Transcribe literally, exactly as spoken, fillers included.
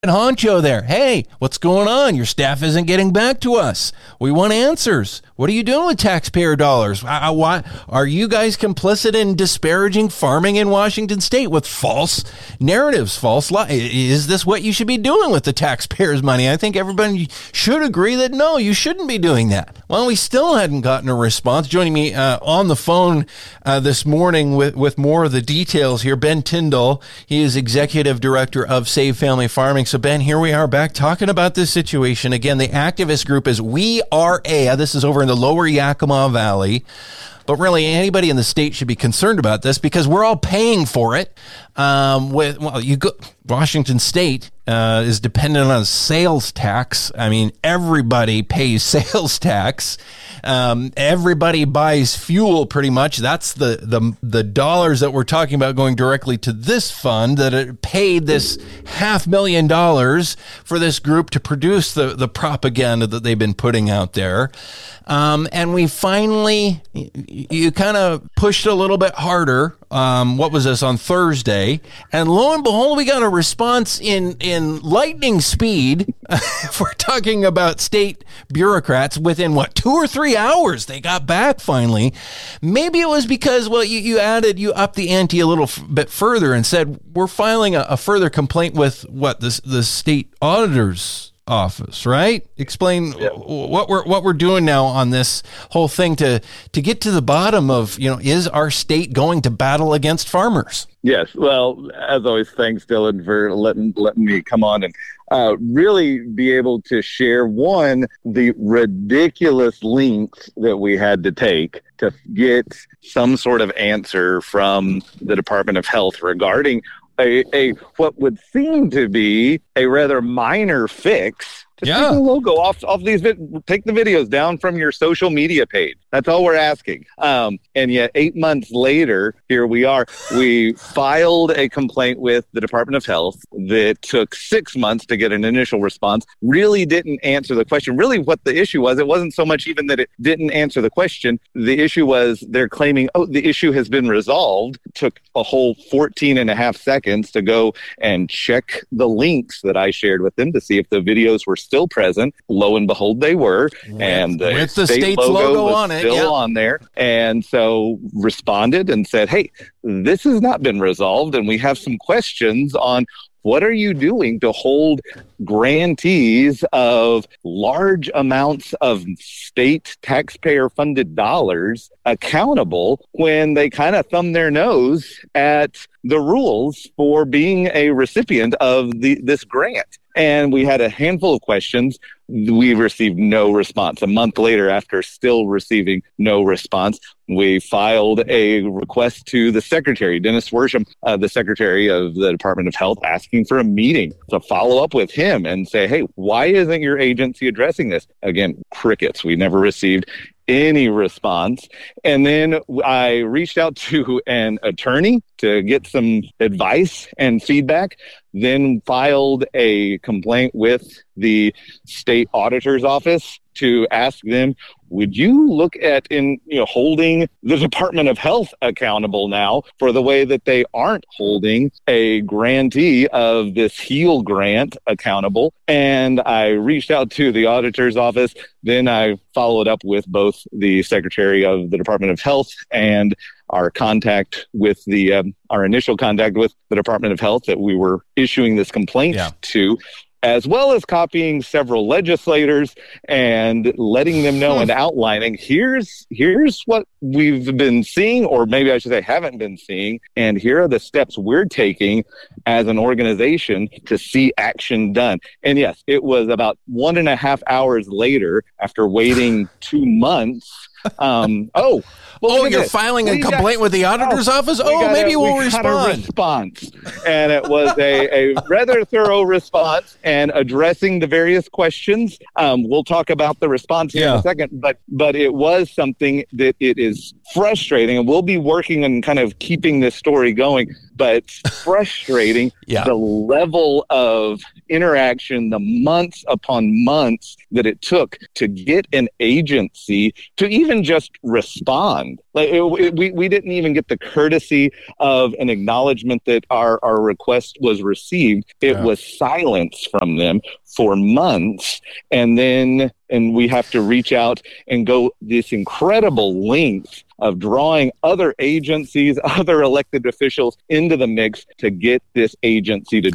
honcho there. Hey, what's going on? Your staff isn't getting back to us. We want answers. What are you doing with taxpayer dollars? Why, why are you guys complicit in disparaging farming in Washington State with false narratives, false lies? Is this what you should be doing with the taxpayers' money? I think everybody should agree that no, you shouldn't be doing that. Well, we still hadn't gotten a response. Joining me uh, on the phone uh, this morning with, with more of the details here, Ben Tyndall. He is Executive Director of Save Family Farming. So, Ben, here we are back talking about this situation. Again, the activist group is We Are A. This is over in the lower Yakima Valley. But really, anybody in the state should be concerned about this because we're all paying for it. Um, with well, you go, Washington State uh, is dependent on sales tax. I mean, everybody pays sales tax. Um, everybody buys fuel pretty much. That's the, the the dollars that we're talking about going directly to this fund that it paid this half million dollars for this group to produce the, the propaganda that they've been putting out there. Um, and we finally, you kind of pushed a little bit harder. Um, what was this on Thursday? And lo and behold, we got a response in, in lightning speed. We're talking about state bureaucrats within what, two or three hours they got back finally. Maybe it was because, well, you, you added, you upped the ante a little f- bit further and said, we're filing a, a further complaint with what the, the state auditor's office, right? Explain yeah. what we're what we're doing now on this whole thing to to get to the bottom of, you know, is our state going to battle against farmers? Yes. Well, as always, thanks, Dylan, for letting letting me come on and uh, really be able to share, one, the ridiculous lengths that we had to take to get some sort of answer from the Department of Health regarding A, a what would seem to be a rather minor fix. Just yeah. take the logo off off these. Take the videos down from your social media page. That's all we're asking. Um, and yet, eight months later, here we are. We filed a complaint with the Department of Health that took six months to get an initial response. Really didn't answer the question. Really, what the issue was, it wasn't so much even that it didn't answer the question. The issue was they're claiming, oh, the issue has been resolved. Took a whole fourteen and a half seconds to go and check the links that I shared with them to see if the videos were still present. Lo and behold, they were. With, and the, with the state state's logo, logo was on it. Still yeah. on there. And so responded and said, hey, this has not been resolved. And we have some questions on what are you doing to hold grantees of large amounts of state taxpayer-funded dollars accountable when they kind of thumb their nose at the rules for being a recipient of the this grant? And we had a handful of questions. We received no response. A month later, after still receiving no response, we filed a request to the secretary, Dennis Worsham, uh, the secretary of the Department of Health, asking for a meeting to follow up with him and say, hey, why isn't your agency addressing this? Again, crickets. We never received any response. And then I reached out to an attorney to get some advice and feedback, then filed a complaint with the state auditor's office to ask them, would you look at in you know holding the Department of Health accountable now for the way that they aren't holding a grantee of this HEAL grant accountable? And I reached out to the auditor's office. Then I followed up with both the Secretary of the Department of Health and our contact with the um, our initial contact with the Department of Health that we were issuing this complaint yeah. to, as well as copying several legislators and letting them know and outlining, here's here's what we've been seeing, or maybe I should say haven't been seeing, and here are the steps we're taking as an organization to see action done. And yes, it was about one and a half hours later, after waiting two months. Um, oh, well, oh, you're this. filing we a complaint got, with the auditor's oh, office? Oh, we maybe a, we'll we respond. Got a response. And it was a, a rather thorough response and addressing the various questions. Um, we'll talk about the response yeah. in a second, but but it was something that it is frustrating, and we'll be working on kind of keeping this story going. but frustrating. Yeah. The level of interaction, the months upon months that it took to get an agency to even just respond. Like it, it, we, we didn't even get the courtesy of an acknowledgement that our, our request was received. It Yeah. was silence from them for months. And then, and we have to reach out and go this incredible length of drawing other agencies, other elected officials into the mix to get this agency to